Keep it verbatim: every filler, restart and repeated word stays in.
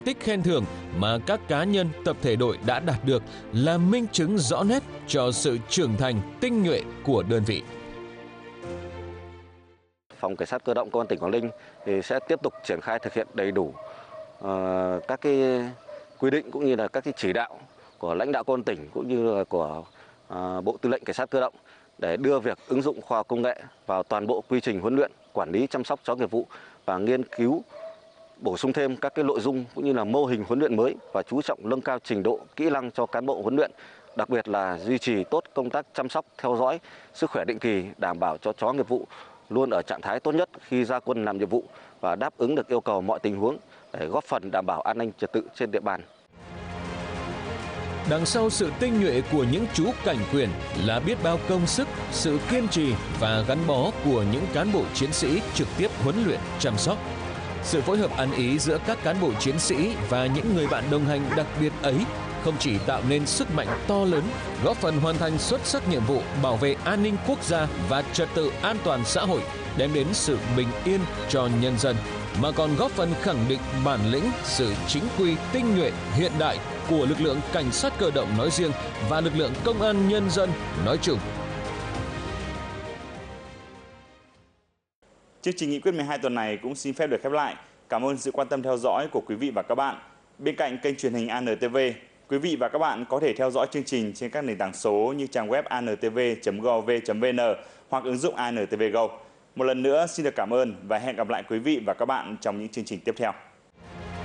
tích khen thưởng mà các cá nhân, tập thể đội đã đạt được là minh chứng rõ nét cho sự trưởng thành, tinh nhuệ của đơn vị. Phòng Cảnh sát Cơ động Công an tỉnh Quảng Ninh thì sẽ tiếp tục triển khai thực hiện đầy đủ uh, các cái quy định cũng như là các cái chỉ đạo của lãnh đạo công an tỉnh cũng như là của uh, Bộ Tư lệnh Cảnh sát Cơ động để đưa việc ứng dụng khoa học công nghệ vào toàn bộ quy trình huấn luyện, quản lý, chăm sóc chó nghiệp vụ và nghiên cứu bổ sung thêm các cái nội dung cũng như là mô hình huấn luyện mới và chú trọng nâng cao trình độ kỹ năng cho cán bộ huấn luyện, đặc biệt là duy trì tốt công tác chăm sóc, theo dõi sức khỏe định kỳ, đảm bảo cho chó nghiệp vụ luôn ở trạng thái tốt nhất khi ra quân làm nhiệm vụ và đáp ứng được yêu cầu mọi tình huống để góp phần đảm bảo an ninh trật tự trên địa bàn. Đằng sau sự tinh nhuệ của những chú cảnh quyền là biết bao công sức, sự kiên trì và gắn bó của những cán bộ chiến sĩ trực tiếp huấn luyện, chăm sóc. Sự phối hợp ăn ý giữa các cán bộ chiến sĩ và những người bạn đồng hành đặc biệt ấy không chỉ tạo nên sức mạnh to lớn, góp phần hoàn thành xuất sắc nhiệm vụ bảo vệ an ninh quốc gia và trật tự an toàn xã hội, đem đến sự bình yên cho nhân dân, mà còn góp phần khẳng định bản lĩnh, sự chính quy, tinh nhuệ, hiện đại của lực lượng cảnh sát cơ động nói riêng và lực lượng công an nhân dân nói chung. Chương trình nghị quyết mười hai tuần này cũng xin phép được khép lại. Cảm ơn sự quan tâm theo dõi của quý vị và các bạn. Bên cạnh kênh truyền hình a en tê vê, quý vị và các bạn có thể theo dõi chương trình trên các nền tảng số như trang web a en tê vê chấm gov chấm vn hoặc ứng dụng a en tê vê Go. Một lần nữa xin được cảm ơn và hẹn gặp lại quý vị và các bạn trong những chương trình tiếp theo.